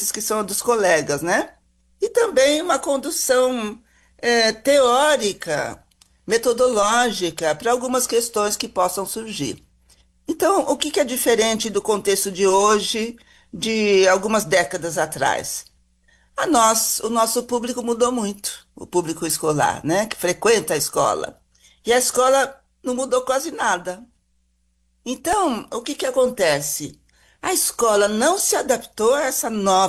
classes que são dos colegas, né? E também uma condução teórica, metodológica para algumas questões que possam surgir. Então, o que que é diferente do contexto de hoje, de algumas décadas atrás? O nosso público mudou muito, o público escolar, né, que frequenta a escola. E a escola não mudou quase nada. Então, o que que acontece? A escola não se adaptou a essa nova